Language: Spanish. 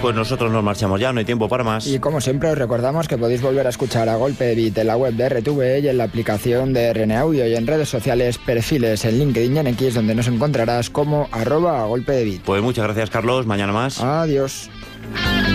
pues nosotros nos marchamos ya, no hay tiempo para más. Y como siempre os recordamos que podéis volver a escuchar A Golpe de Beat en la web de RTV y en la aplicación de RN Audio y en redes sociales, perfiles en LinkedIn y en X, donde nos encontrarás como @agolpedebit. Pues muchas gracias, Carlos, mañana más. Adiós.